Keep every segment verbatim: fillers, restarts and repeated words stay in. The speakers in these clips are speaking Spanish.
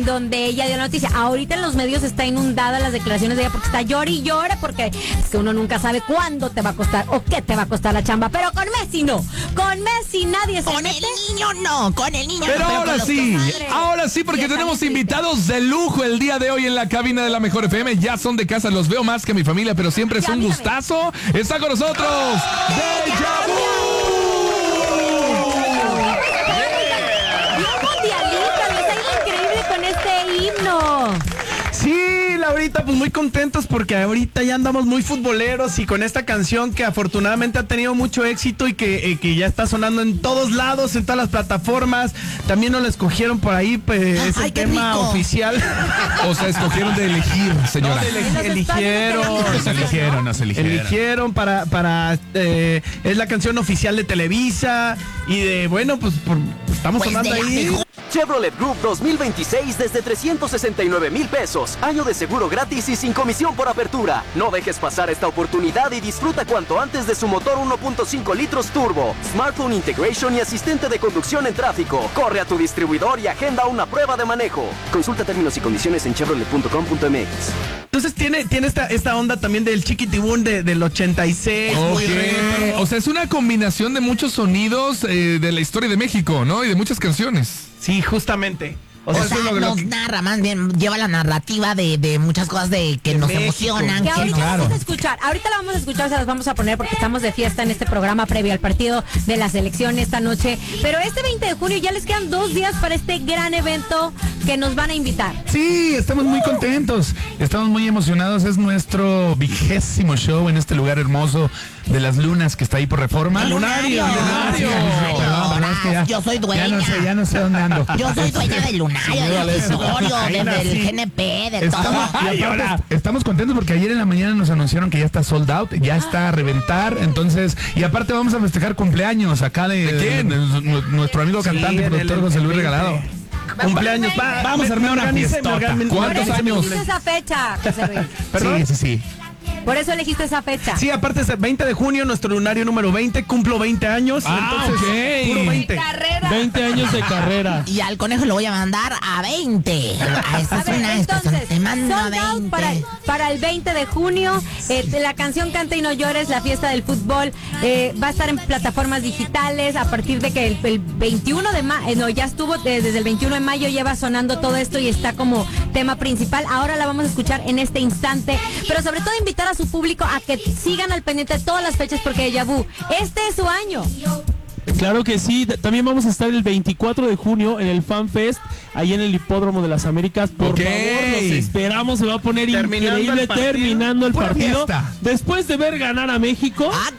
donde ella dio la noticia. Ahorita en los medios está inundada las declaraciones de ella porque está llore y llore, porque es que uno nunca sabe cuándo te va a costar o qué te va a costar la chamba. Pero con Messi no. Con Messi nadie se Con mete. el niño no, con el niño pero no. Pero ahora sí, ahora sí, porque tenemos invitados de lujo el día de hoy en la cabina de la Mejor F M. Ya son de casa, los veo más que mi familia, pero siempre es un gustazo. Está con nosotros Deja Vu. Sí, Laurita, pues muy contentos porque ahorita ya andamos muy futboleros y con esta canción que afortunadamente ha tenido mucho éxito y que, eh, que ya está sonando en todos lados, en todas las plataformas. También nos la escogieron por ahí, pues es el tema oficial. O sea, escogieron de elegir, señora. No, de eleg- eligieron. Nos eligieron, nos eligieron. Eligieron para, para eh, es la canción oficial de Televisa y de, bueno, pues por, estamos Pues sonando de la ahí. mejor. Chevrolet Group dos mil veintiséis desde trescientos sesenta y nueve mil pesos. Año de seguro gratis y sin comisión por apertura. No dejes pasar esta oportunidad y disfruta cuanto antes de su motor uno punto cinco litros turbo, smartphone integration y asistente de conducción en tráfico. Corre a tu distribuidor y agenda una prueba de manejo. Consulta términos y condiciones en chevrolet punto com punto m x. Entonces tiene, tiene esta, esta onda también del chiquitibún de, del ochenta y seis. Muy Okay. O sea, es una combinación de muchos sonidos eh, de la historia de México, ¿no? Y de muchas canciones. Sí, justamente. O sea, eso es lo de lo nos que- narra, más bien, lleva la narrativa de, de muchas cosas de que De nos México. emocionan. Que que ahorita nos- vamos a escuchar, ahorita la vamos a escuchar, se las vamos a poner porque estamos de fiesta en este programa previo al partido de la selección esta noche. Pero este veinte de junio ya les quedan dos días para este gran evento que nos van a invitar. Sí, estamos muy contentos, estamos muy emocionados. Es nuestro vigésimo show en este lugar hermoso de las Lunas que está ahí por Reforma. El Lunario. Lunario. Perdón, perdón, es que ya- Yo soy dueña. Ya no sé, ya no sé dónde ando. Yo soy dueña del Lunario, del Auditorio, Ahí del, del nací. G N P, de Estamos, todo. y aparte, estamos contentos porque ayer en la mañana nos anunciaron que ya está sold out, ya está a reventar, entonces, y aparte vamos a festejar cumpleaños acá de, ¿De quién? de- de- de nuestro amigo Sí, cantante, en productor el- José Luis el Regalado. Cumpleaños. Va, Vamos a me- armar me una organicé, me fiestota. organicé. Por ¿Cuántos eso años? elegiste esa fecha, José Luis. ¿Perdón? Sí, sí, sí. Por eso elegiste esa fecha. Sí, aparte es el veinte de junio, nuestro lunario número veinte, cumplo veinte años. Ah, entonces, ok. puro veinte. Carrera. veinte años de carrera. Y al conejo lo voy a mandar a veinte. A esta A es ver, una, esta es entonces, una- te mando a sold out veinte. para, para el veinte de junio. Eh, la canción Canta y no llores, la fiesta del fútbol, eh, va a estar en plataformas digitales a partir de que el, el veintiuno de mayo, no, ya estuvo eh, desde el veintiuno de mayo, lleva sonando todo esto y está como tema principal. Ahora la vamos a escuchar en este instante, pero sobre todo invitar a su público a que sigan al pendiente de todas las fechas porque Deja Vu, este es su año. Claro que sí. T- También vamos a estar el veinticuatro de junio en el Fan Fest, ahí en el Hipódromo de las Américas. Por Ok. favor, los esperamos. Se va a poner Terminando increíble el partido. terminando el Pura partido. fiesta. Después de ver ganar a México, ¡Ah,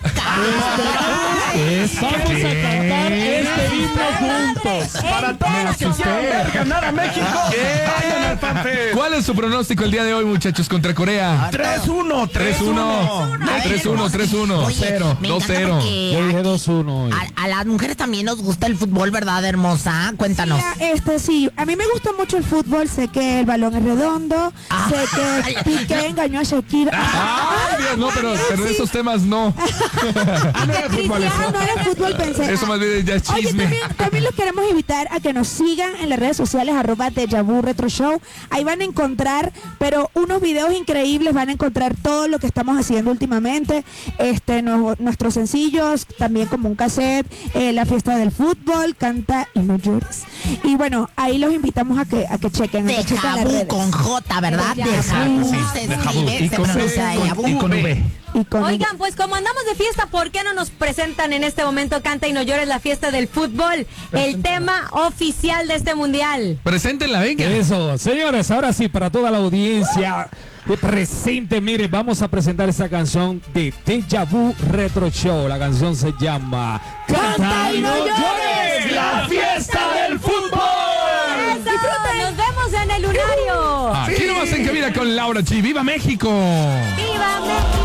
caray! vamos a cantar este himno juntos. Para todos los que quieran ver ganar a México, vayan al FanFest. ¿Cuál es su pronóstico el día de hoy, muchachos, contra Corea? tres uno, tres uno. tres uno, tres uno. Oye, cero, me dos encanta cero. porque Yo dije dos uno. A, a las mujeres también nos gusta el fútbol, ¿verdad, hermosa? Cuéntanos. Mira, este sí, a mí me gusta mucho el fútbol, sé que el balón es redondo, Ah. sé que Piqué engañó a Shakira. Ay, Dios, no, pero, pero esos temas no. Ah, no era fútbol, no era fútbol, pensé. Eso más bien ya es Oye, chisme. también, también los queremos invitar a que nos sigan en las redes sociales, arroba Deja Vu Retro Show. Ahí van a encontrar, pero unos videos increíbles, van a encontrar todo lo que estamos haciendo últimamente, este, no- nuestros sencillos, también como un cassette, eh, la fiesta del fútbol, Canta y no llores. Y bueno, ahí los invitamos a que, a que chequen, a que chequen Deja las Vu redes. con J, ¿verdad? Deja Deja Vu. Vu Sí, se Deja Vu. escribe, Y se con V, pronuncia Deja con- y Vu. con V. Y con Oigan, pues como andamos de fiesta, ¿por qué no nos presentan en este momento Canta y no llores, la fiesta del fútbol? El tema oficial de este mundial. Preséntenla, venga. Eso, señores, ahora sí, para toda la audiencia que presente, mire, vamos a presentar esta canción de Deja Vu Retro Show. La canción se llama Canta y no llores, la fiesta del fútbol. ¡Eso! ¡Nos vemos en el lunario! Aquí nomás en cabina con Laura Chi. ¡Viva México! ¡Viva México!